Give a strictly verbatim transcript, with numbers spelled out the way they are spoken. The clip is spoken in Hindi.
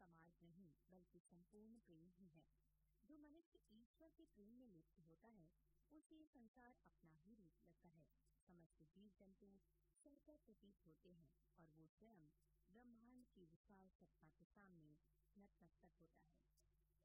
समाज नहीं बल्कि संपूर्ण प्रेम ही है। जो मनुष्य ईश्वर के प्रेम में लिप्त होता है उसे संसार अपना ही रूप लगता है। समस्त जीव जंतु सहकर प्रतीत होते हैं और वो स्वयं ब्रह्मांड की विशाल सत्ता के सामने नतमस्तक होता है।